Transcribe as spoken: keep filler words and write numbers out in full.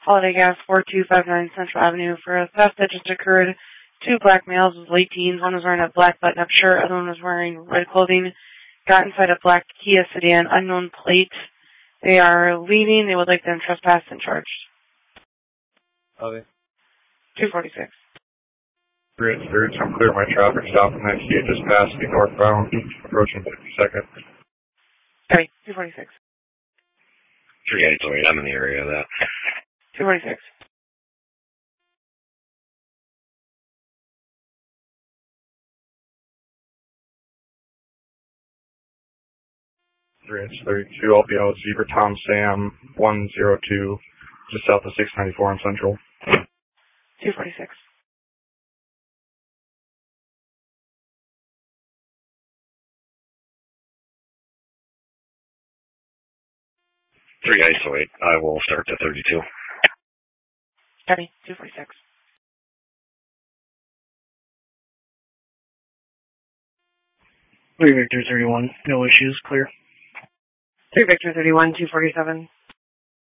Holiday Gas, four two five nine Central Avenue, for a theft that just occurred. Two black males with late teens. One was wearing a black button-up shirt. Other one was wearing red clothing. Got inside a black Kia sedan, unknown plate. They are leaving. They would like them trespassed and charged. Okay. two forty-six. Bridge, third, I'm clear my traffic stop and I see it just passed me northbound, approaching fifty-second. Sorry, two forty-six. three eight eight, I'm in the area of that. two forty-six. Bridge, thirty-two, I'll be out Zebra Tom Sam, one zero two, just south of six ninety-four on Central. two forty-six. three eight eight, I will start to thirty-two. Sorry, two forty-six. three Victor thirty-one, no issues, clear. three Victor thirty-one, two forty-seven.